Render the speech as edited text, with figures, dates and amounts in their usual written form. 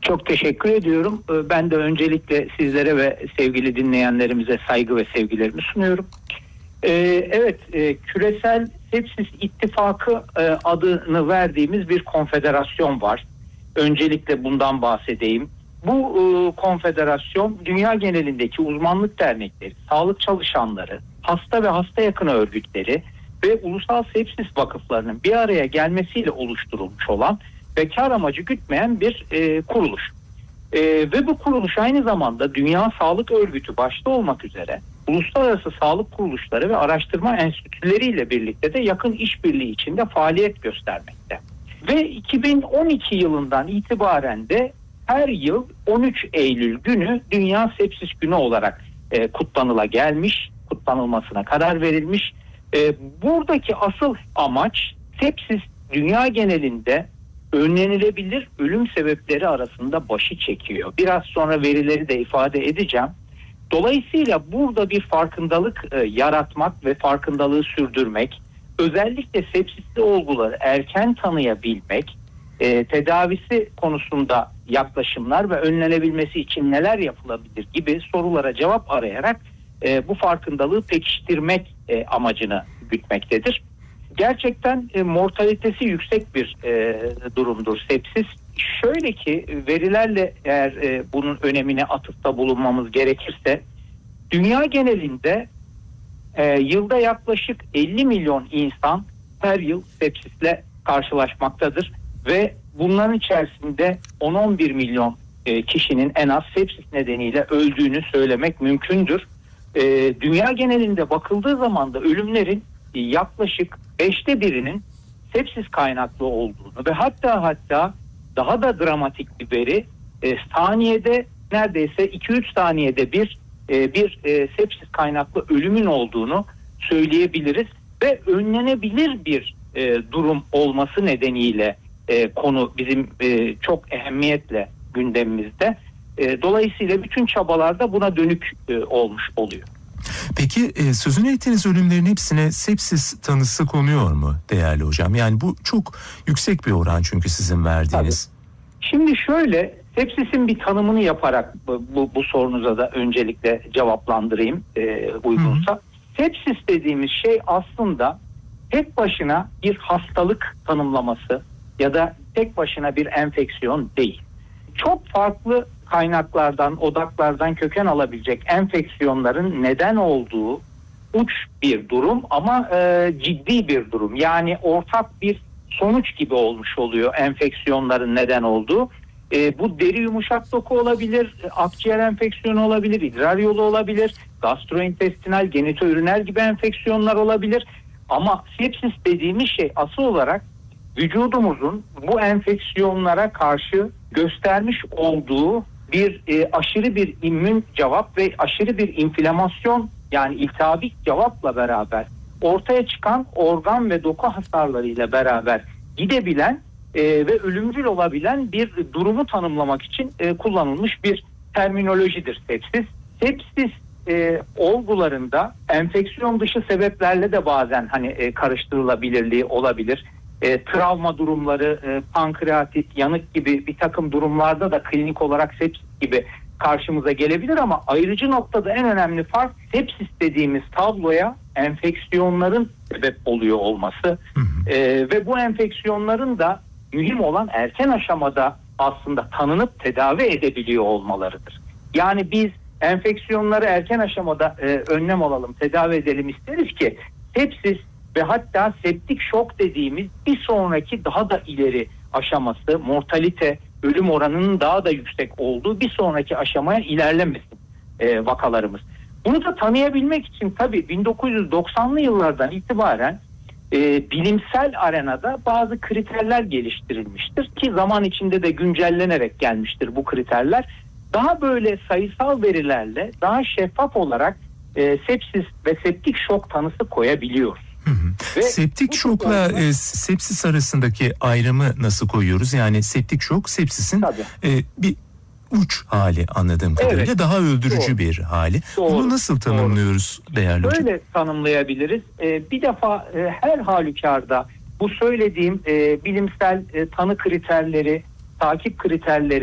Çok teşekkür ediyorum. Ben de öncelikle sizlere ve sevgili dinleyenlerimize saygı ve sevgilerimi sunuyorum. Evet, Küresel Sepsis İttifakı adını verdiğimiz bir konfederasyon var. Öncelikle bundan bahsedeyim. Bu konfederasyon dünya genelindeki uzmanlık dernekleri, sağlık çalışanları, hasta ve hasta yakını örgütleri ve ulusal sepsis vakıflarının bir araya gelmesiyle oluşturulmuş olan ve kar amacı gütmeyen bir kuruluş. Ve bu kuruluş aynı zamanda Dünya Sağlık Örgütü başta olmak üzere uluslararası sağlık kuruluşları ve araştırma enstitüleriyle birlikte de yakın işbirliği içinde faaliyet göstermekte. Ve 2012 yılından itibaren de her yıl 13 Eylül günü Dünya Sepsis Günü olarak kutlanılmasına karar verilmiş. Buradaki asıl amaç sepsis dünya genelinde önlenilebilir ölüm sebepleri arasında başı çekiyor. Biraz sonra verileri de ifade edeceğim. Dolayısıyla burada bir farkındalık yaratmak ve farkındalığı sürdürmek, özellikle sepsisli olguları erken tanıyabilmek, tedavisi konusunda yaklaşımlar ve önlenebilmesi için neler yapılabilir gibi sorulara cevap arayarak bu farkındalığı pekiştirmek amacını gütmektedir. Gerçekten mortalitesi yüksek bir durumdur sepsis. Şöyle ki verilerle eğer bunun önemine atıfta bulunmamız gerekirse, dünya genelinde yılda yaklaşık 50 milyon insan her yıl sepsisle karşılaşmaktadır ve bunların içerisinde 10-11 milyon kişinin en az sepsis nedeniyle öldüğünü söylemek mümkündür. Dünya genelinde bakıldığı zaman da ölümlerin yaklaşık 5'te birinin sepsis kaynaklı olduğunu ve hatta daha da dramatik bir veri, saniyede neredeyse 2-3 saniyede bir sepsis kaynaklı ölümün olduğunu söyleyebiliriz ve önlenebilir bir durum olması nedeniyle konu bizim çok ehemmiyetle gündemimizde. Dolayısıyla bütün çabalarda buna dönük olmuş oluyor. Peki sözünü ettiğiniz ölümlerin hepsine sepsis tanısı konuyor mu değerli hocam? Yani bu çok yüksek bir oran çünkü sizin verdiğiniz. Tabii. Şimdi şöyle, sepsisin bir tanımını yaparak bu sorunuza da öncelikle cevaplandırayım uygunsa. Sepsis dediğimiz şey aslında tek başına bir hastalık tanımlaması ya da tek başına bir enfeksiyon değil. Çok farklı kaynaklardan, odaklardan köken alabilecek enfeksiyonların neden olduğu uç bir durum ama ciddi bir durum. Yani ortak bir sonuç gibi olmuş oluyor enfeksiyonların neden olduğu. Bu deri yumuşak doku olabilir, akciğer enfeksiyonu olabilir, idrar yolu olabilir, gastrointestinal, genitoüriner gibi enfeksiyonlar olabilir. Ama sepsis dediğimiz şey asıl olarak vücudumuzun bu enfeksiyonlara karşı göstermiş olduğu bir aşırı bir immün cevap ve aşırı bir inflamasyon, yani iltihabik cevapla beraber ortaya çıkan organ ve doku hasarlarıyla beraber gidebilen ve ölümcül olabilen bir durumu tanımlamak için kullanılmış bir terminolojidir sepsis. Sepsis olgularında enfeksiyon dışı sebeplerle de bazen karıştırılabilirliği olabilir. Travma durumları, pankreatit, yanık gibi bir takım durumlarda da klinik olarak sepsis gibi karşımıza gelebilir ama ayrıcı noktada en önemli fark sepsis dediğimiz tabloya enfeksiyonların sebep oluyor olması. Ve bu enfeksiyonların da mühim olan erken aşamada aslında tanınıp tedavi edebiliyor olmalarıdır. Yani biz enfeksiyonları erken aşamada önlem alalım, tedavi edelim isteriz ki sepsis ve hatta septik şok dediğimiz bir sonraki daha da ileri aşaması, mortalite, ölüm oranının daha da yüksek olduğu bir sonraki aşamaya ilerlemesin vakalarımız. Bunu da tanıyabilmek için tabii 1990'lı yıllardan itibaren bilimsel arenada bazı kriterler geliştirilmiştir ki zaman içinde de güncellenerek gelmiştir bu kriterler. Daha böyle sayısal verilerle daha şeffaf olarak sepsis ve septik şok tanısı koyabiliyoruz. Ve septik şokla sepsis arasındaki ayrımı nasıl koyuyoruz? Yani septik şok sepsisin bir uç hali anladığım kadarıyla, daha öldürücü bir hali. Bunu nasıl tanımlıyoruz değerli hocam? Böyle tanımlayabiliriz. Bir defa her halükarda bu söylediğim bilimsel tanı kriterleri, takip kriterleri